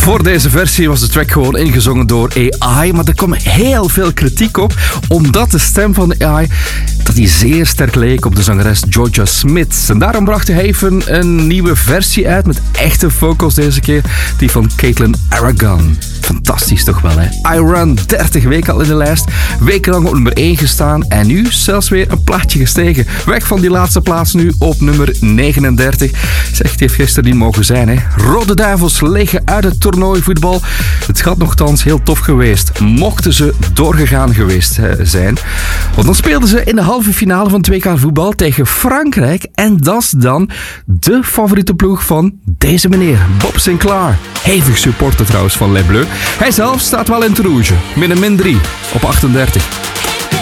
Voor deze versie was de track gewoon ingezongen door AI, maar er kwam heel veel kritiek op, omdat de stem van de AI dat die zeer sterk leek op de zangeres Georgia Smith. En daarom bracht hij even een nieuwe versie uit met echte vocals deze keer, die van Caitlin Aragon. Fantastisch toch wel, hè? I Run, 30 weken al in de lijst, wekenlang op nummer 1 gestaan en nu zelfs weer een plaatje gestegen. Weg van die laatste plaats nu op nummer 39. Zeg, het heeft gisteren niet mogen zijn, hè? Rode Duivels liggen uit het toernooivoetbal. Het had nogthans heel tof geweest, mochten ze doorgegaan geweest zijn. Want dan speelden ze in de halve finale van 2K voetbal tegen Frankrijk. En dat is dan de favoriete ploeg van deze meneer, Bob Sinclair. Hevig supporter trouwens van Les Bleus. Hij zelf staat wel in het rouge, min 3 op 38.